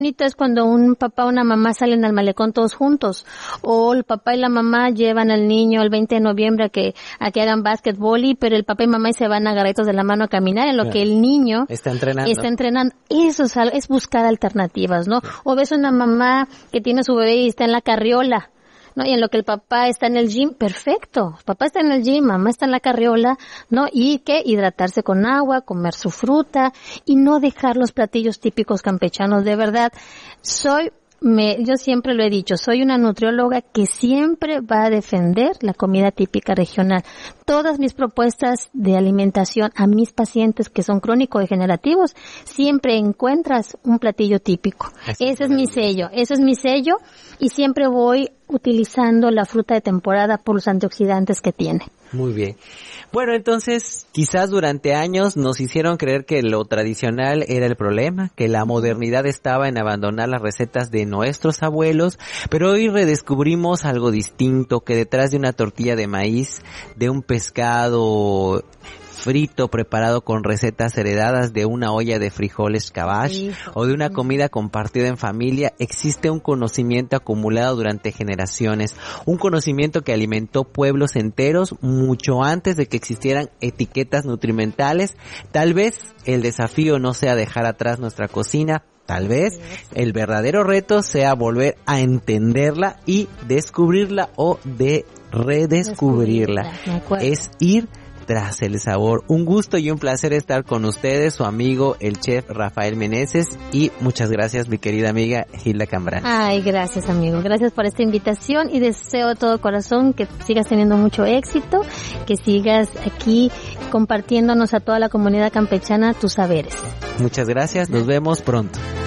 bonito es cuando un papá o una mamá salen al malecón todos juntos, o el papá y la mamá llevan al niño el 20 de noviembre a que hagan básquetbol, pero el papá y mamá se van agarrados de la mano a caminar, en lo que el niño está entrenando. Eso es buscar alternativas, ¿no? O ves una mamá que tiene a su bebé y está en la carriola, ¿no? Y en lo que el papá está en el gym, perfecto. Papá está en el gym, mamá está en la carriola, ¿no? Y que hidratarse con agua, comer su fruta y no dejar los platillos típicos campechanos. De verdad, yo siempre lo he dicho, soy una nutrióloga que siempre va a defender la comida típica regional. Todas mis propuestas de alimentación a mis pacientes que son crónico-degenerativos, siempre encuentras un platillo típico. Ese es mi sello y siempre voy utilizando la fruta de temporada por los antioxidantes que tiene. Muy bien. Bueno, entonces, quizás durante años nos hicieron creer que lo tradicional era el problema, que la modernidad estaba en abandonar las recetas de nuestros abuelos, pero hoy redescubrimos algo distinto, que detrás de una tortilla de maíz, de un pescado frito preparado con recetas heredadas de una olla de frijoles cabash o de una comida compartida en familia, existe un conocimiento acumulado durante generaciones, un conocimiento que alimentó pueblos enteros mucho antes de que existieran etiquetas nutrimentales. Tal vez el desafío no sea dejar atrás nuestra cocina, tal vez el verdadero reto sea volver a entenderla y descubrirla o de redescubrirla. Es ir tras el sabor. Un gusto y un placer estar con ustedes, su amigo el chef Rafael Meneses, y muchas gracias mi querida amiga Hilda Cambrán. Ay, gracias amigo, gracias por esta invitación y deseo de todo corazón que sigas teniendo mucho éxito, que sigas aquí compartiéndonos a toda la comunidad campechana tus saberes. Muchas gracias, nos vemos pronto.